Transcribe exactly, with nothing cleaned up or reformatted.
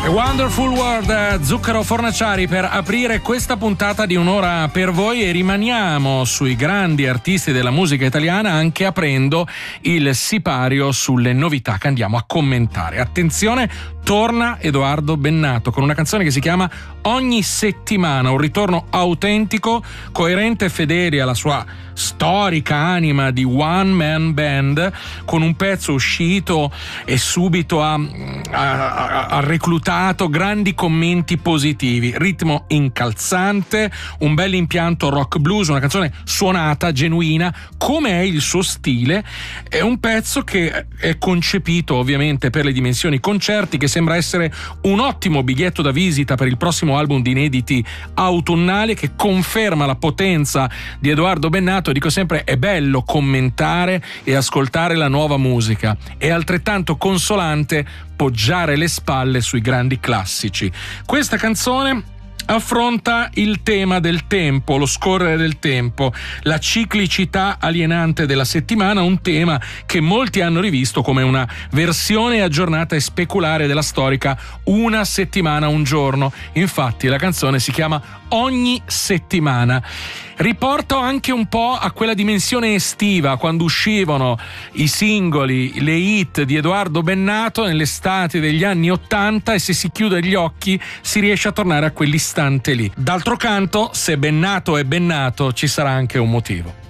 Wonderful World, Zucchero Fornaciari, per aprire questa puntata di Un'ora per voi, e rimaniamo sui grandi artisti della musica italiana, anche aprendo il sipario sulle novità che andiamo a commentare. Attenzione, torna Edoardo Bennato con una canzone che si chiama Ogni settimana, un ritorno autentico, coerente e fedele alla sua storica anima di one man band, con un pezzo uscito e subito ha, ha, ha reclutato grandi commenti positivi, ritmo incalzante, un bel impianto rock blues, una canzone suonata, genuina, come è il suo stile. È un pezzo che è concepito ovviamente per le dimensioni concerti, che sembra essere un ottimo biglietto da visita per il prossimo album di inediti autunnali, che conferma la potenza di Edoardo Bennato. Dico sempre, è bello commentare e ascoltare la nuova musica, è altrettanto consolante poggiare le spalle sui grandi classici. Questa canzone affronta il tema del tempo, lo scorrere del tempo, la ciclicità alienante della settimana, un tema che molti hanno rivisto come una versione aggiornata e speculare della storica Una settimana, un giorno. Infatti la canzone si chiama Ogni settimana. Riporto anche un po' a quella dimensione estiva, quando uscivano i singoli, le hit di Edoardo Bennato nell'estate degli anni ottanta, e se si chiude gli occhi si riesce a tornare a quell'istante lì. D'altro canto, se Bennato è Bennato, ci sarà anche un motivo.